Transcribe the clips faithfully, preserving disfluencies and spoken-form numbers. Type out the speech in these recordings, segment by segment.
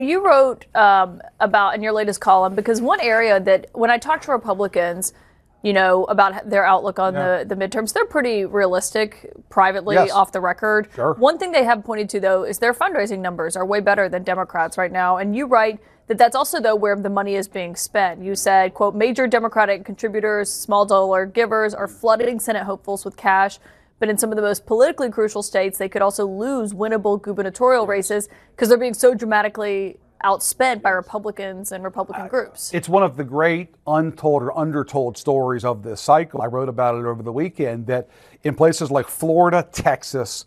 You wrote um, about in your latest column, because one area that when I talk to Republicans, you know, about their outlook on yeah. the, the midterms, they're pretty realistic privately yes. off the record. Sure. One thing they have pointed to, though, is their fundraising numbers are way better than Democrats right now. And you write that that's also, though, where the money is being spent. You said, quote, major Democratic contributors, small dollar givers are flooding Senate hopefuls with cash. But in some of the most politically crucial states, they could also lose winnable gubernatorial races because they're being so dramatically outspent by Republicans and Republican groups. It's one of the great untold or undertold stories of this cycle. I wrote about it over the weekend that in places like Florida, Texas,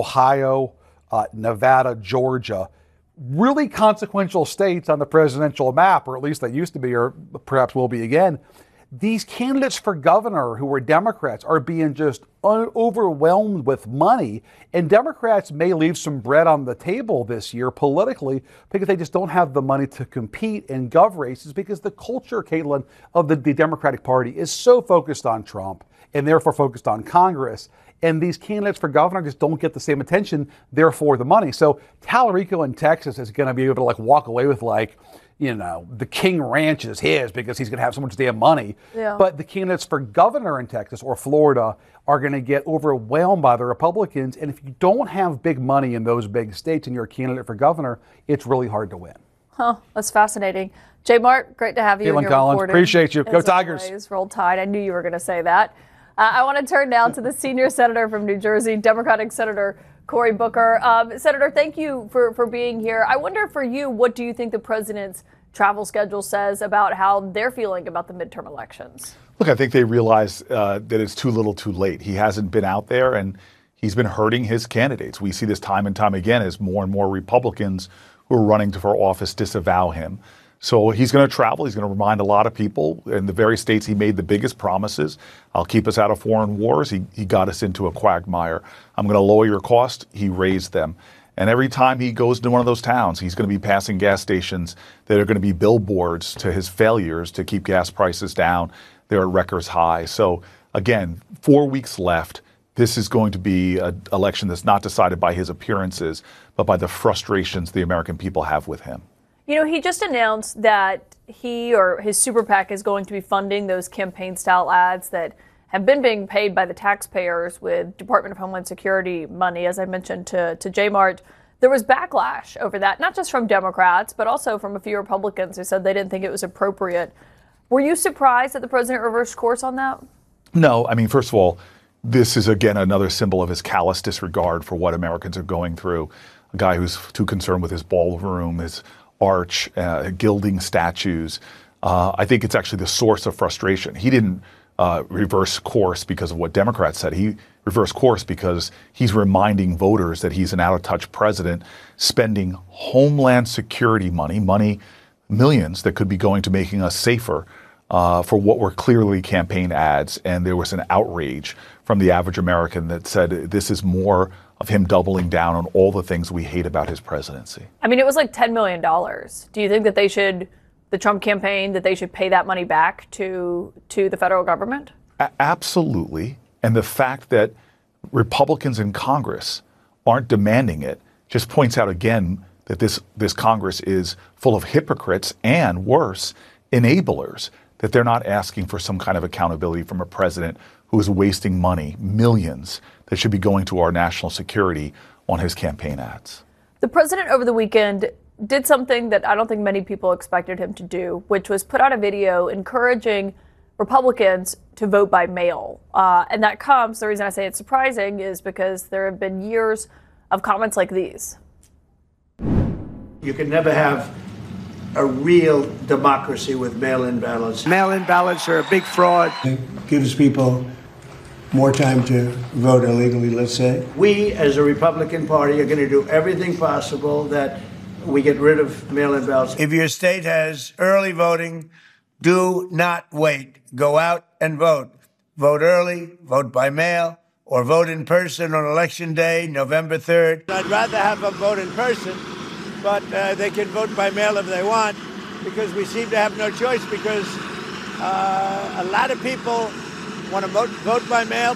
Ohio, uh, Nevada, Georgia, really consequential states on the presidential map, or at least they used to be, or perhaps will be again, these candidates for governor who are Democrats are being just un- overwhelmed with money. And Democrats may leave some bread on the table this year politically because they just don't have the money to compete in gov races, because the culture, Caitlin, of the, the Democratic Party is so focused on Trump and therefore focused on Congress. And these candidates for governor just don't get the same attention, therefore the money. So Tallarico in Texas is going to be able to like walk away with like, you know, the King Ranch is his because he's going to have so much damn money. Yeah. But the candidates for governor in Texas or Florida are going to get overwhelmed by the Republicans. And if you don't have big money in those big states and you're a candidate for governor, it's really hard to win. Huh, that's fascinating. Jay Mart, great to have you. Caitlin Collins, reporting. Appreciate you. Go As Tigers. Always, roll Tide. I knew you were going to say that. Uh, I want to turn now to the senior senator from New Jersey, Democratic Senator Cory Booker. Um, Senator, thank you for, for being here. I wonder for you, what do you think the president's travel schedule says about how they're feeling about the midterm elections? Look, I think they realize uh, that it's too little too late. He hasn't been out there and he's been hurting his candidates. We see this time and time again as more and more Republicans who are running for office disavow him. So he's going to travel. He's going to remind a lot of people in the very states he made the biggest promises. I'll keep us out of foreign wars. He, he got us into a quagmire. I'm going to lower your cost. He raised them. And every time he goes to one of those towns, he's going to be passing gas stations that are going to be billboards to his failures to keep gas prices down. They're at records high. So again, four weeks left. This is going to be an election that's not decided by his appearances, but by the frustrations the American people have with him. You know, he just announced that he or his super PAC is going to be funding those campaign-style ads that have been being paid by the taxpayers with Department of Homeland Security money, as I mentioned to, to Jay Mart. There was backlash over that, not just from Democrats, but also from a few Republicans who said they didn't think it was appropriate. Were you surprised that the president reversed course on that? No. I mean, first of all, this is, again, another symbol of his callous disregard for what Americans are going through. A guy who's too concerned with his ballroom, his arch, uh, gilding statues. Uh, I think it's actually the source of frustration. He didn't uh, reverse course because of what Democrats said. He reversed course because he's reminding voters that he's an out-of-touch president spending Homeland Security money, money, millions that could be going to making us safer uh, for what were clearly campaign ads. And there was an outrage from the average American that said this is more of him doubling down on all the things we hate about his presidency. I mean, it was like ten million dollars. Do you think that they should, the Trump campaign, that they should pay that money back to to the federal government? A- absolutely. And the fact that Republicans in Congress aren't demanding it just points out again that this, this Congress is full of hypocrites and, worse, enablers, that they're not asking for some kind of accountability from a president who is wasting money, millions, that should be going to our national security on his campaign ads. The president over the weekend did something that I don't think many people expected him to do, which was put out a video encouraging Republicans to vote by mail. Uh, and that comes, the reason I say it's surprising is because there have been years of comments like these. You can never have a real democracy with mail-in ballots. Mail-in ballots are a big fraud. It gives people more time to vote illegally, let's say. We, as a Republican Party, are going to do everything possible that we get rid of mail-in ballots. If your state has early voting, do not wait. Go out and vote. Vote early, vote by mail, or vote in person on Election Day, November third. I'd rather have them vote in person, but uh, they can vote by mail if they want, because we seem to have no choice, because uh, a lot of people want to vote, vote by mail.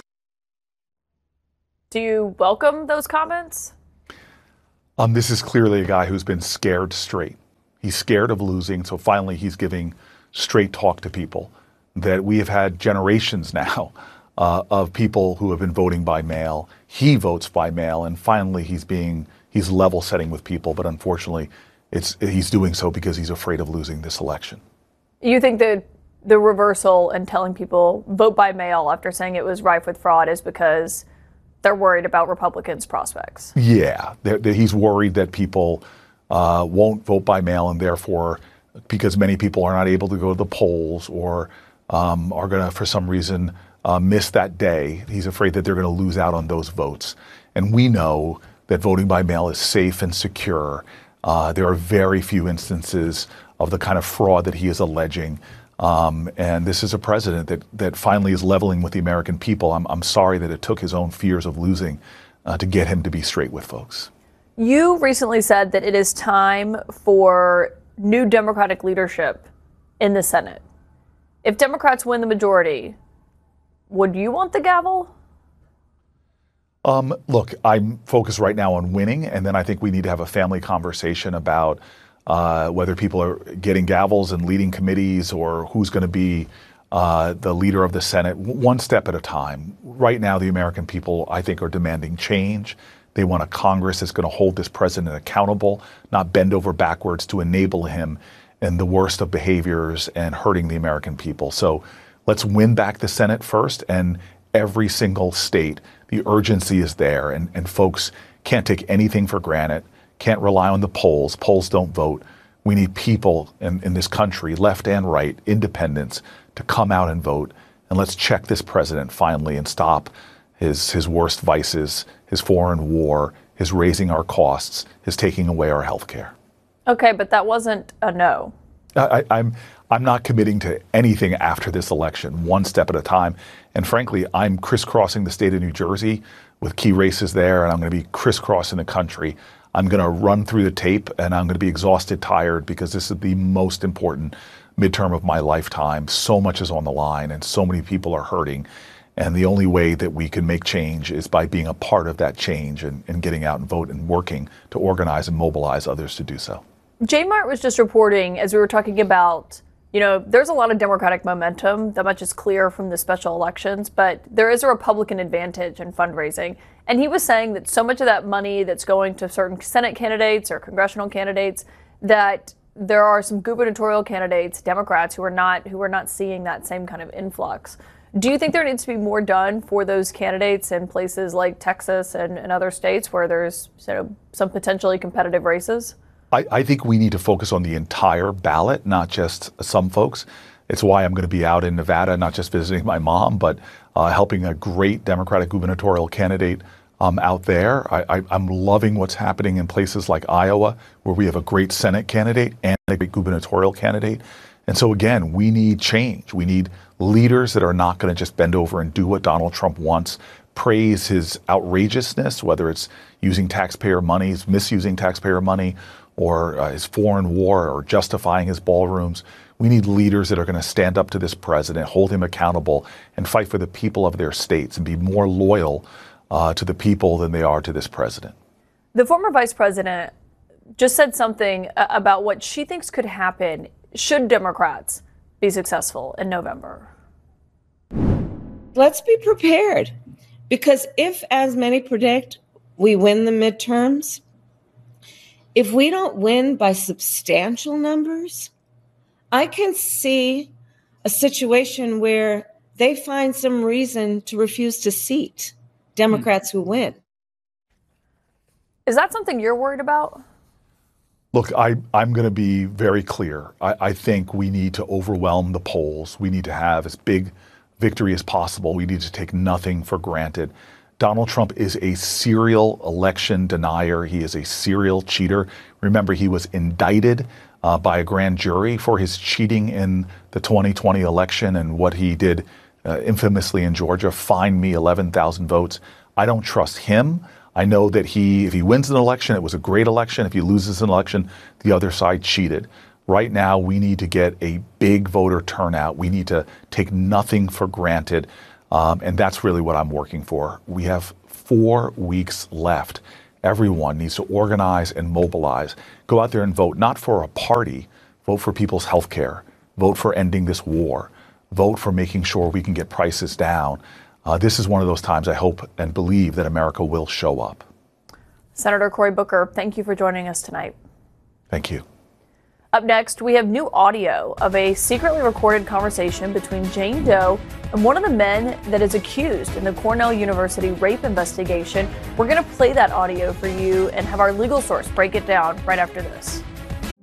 Do you welcome those comments? Um, this is clearly a guy who's been scared straight. He's scared of losing. So finally, he's giving straight talk to people that we have had generations now uh, of people who have been voting by mail. He votes by mail. And finally, he's being he's level setting with people. But unfortunately, it's he's doing so because he's afraid of losing this election. You think that the reversal and telling people vote by mail after saying it was rife with fraud is because they're worried about Republicans' prospects? Yeah, they're, they're, he's worried that people uh, won't vote by mail, and therefore, because many people are not able to go to the polls or um, are going to, for some reason, uh, miss that day, he's afraid that they're going to lose out on those votes. And we know that voting by mail is safe and secure. Uh, there are very few instances of the kind of fraud that he is alleging. Um, and this is a president that, that finally is leveling with the American people. I'm, I'm sorry that it took his own fears of losing uh, to get him to be straight with folks. You recently said that it is time for new Democratic leadership in the Senate. If Democrats win the majority, would you want the gavel? Um, look, I'm focused right now on winning, and then I think we need to have a family conversation about Uh, whether people are getting gavels and leading committees or who's going to be uh, the leader of the Senate, one step at a time. Right now, the American people, I think, are demanding change. They want a Congress that's going to hold this president accountable, not bend over backwards to enable him in the worst of behaviors and hurting the American people. So let's win back the Senate first, and every single state, the urgency is there, and, and folks can't take anything for granted. Can't rely on the polls. Polls don't vote. We need people in, in this country, left and right, independents, to come out and vote. And let's check this president finally and stop his, his worst vices, his foreign war, his raising our costs, his taking away our health care. Okay, but that wasn't a no. I, I'm, I'm not committing to anything after this election, one step at a time. And frankly, I'm crisscrossing the state of New Jersey with key races there, and I'm going to be crisscrossing the country. I'm going to run through the tape, and I'm going to be exhausted, tired, because this is the most important midterm of my lifetime. So much is on the line, and so many people are hurting. And the only way that we can make change is by being a part of that change and, and getting out and vote and working to organize and mobilize others to do so. J Mart was just reporting, as we were talking about, you know, there's a lot of Democratic momentum. That much is clear from the special elections, but there is a Republican advantage in fundraising. And he was saying that so much of that money that's going to certain Senate candidates or congressional candidates, that there are some gubernatorial candidates, Democrats, who are not who are not seeing that same kind of influx. Do you think there needs to be more done for those candidates in places like Texas and, and other states where there's, you know, some potentially competitive races? I, I think we need to focus on the entire ballot, not just some folks. It's why I'm going to be out in Nevada, not just visiting my mom, but uh, helping a great Democratic gubernatorial candidate um, out there. I, I, I'm loving what's happening in places like Iowa, where we have a great Senate candidate and a great gubernatorial candidate. And so, again, we need change. We need leaders that are not going to just bend over and do what Donald Trump wants, praise his outrageousness, whether it's using taxpayer money, misusing taxpayer money, or uh, his foreign war, or justifying his ballrooms. We need leaders that are going to stand up to this president, hold him accountable, and fight for the people of their states and be more loyal uh, to the people than they are to this president. The former vice president just said something about what she thinks could happen should Democrats be successful in November. Let's be prepared, because if, as many predict, we win the midterms, if we don't win by substantial numbers, I can see a situation where they find some reason to refuse to seat Democrats who win. Is that something you're worried about? Look, I, I'm going to be very clear. I, I think we need to overwhelm the polls. We need to have as big victory as possible. We need to take nothing for granted. Donald Trump is a serial election denier. He is a serial cheater. Remember, he was indicted uh, by a grand jury for his cheating in the twenty twenty election and what he did uh, infamously in Georgia, fined me eleven thousand votes. I don't trust him. I know that he, if he wins an election, it was a great election. If he loses an election, the other side cheated. Right now, we need to get a big voter turnout. We need to take nothing for granted. Um, and that's really what I'm working for. We have four weeks left. everyone needs to organize and mobilize. Go out there and vote, not for a party, vote for people's health care, vote for ending this war, vote for making sure we can get prices down. Uh, this is one of those times I hope and believe that America will show up. Senator Cory Booker, thank you for joining us tonight. Thank you. Up next, we have new audio of a secretly recorded conversation between Jane Doe and one of the men that is accused in the Cornell University rape investigation. We're going to play that audio for you and have our legal source break it down right after this.